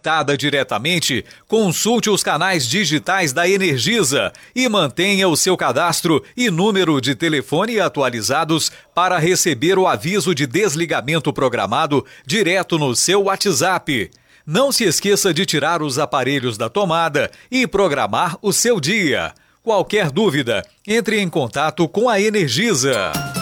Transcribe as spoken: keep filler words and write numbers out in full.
conectada diretamente, consulte os canais digitais da Energisa e mantenha o seu cadastro e número de telefone atualizados para receber o aviso de desligamento programado direto no seu WhatsApp. Não se esqueça de tirar os aparelhos da tomada e programar o seu dia. Qualquer dúvida, entre em contato com a Energisa.